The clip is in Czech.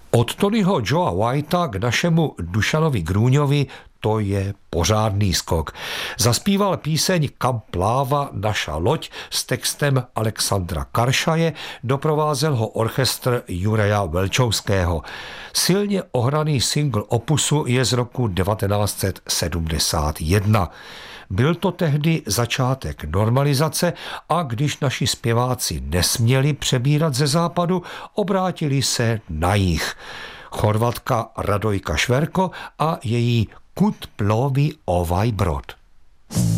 Od Tonyho Joea Whitea k našemu Dušanovi Grůňovi to je pořádný skok. Zaspíval píseň Kam pláva naša loď s textem Alexandra Karšaje, doprovázel ho orchestr Juraja Velčovského. Silně ohraný single opusu je z roku 1971. Byl to tehdy začátek normalizace a když naši zpěváci nesměli přebírat ze západu, obrátili se na jih. Chorvatka Radojka Šverko a její Kud plovi ovaj brod.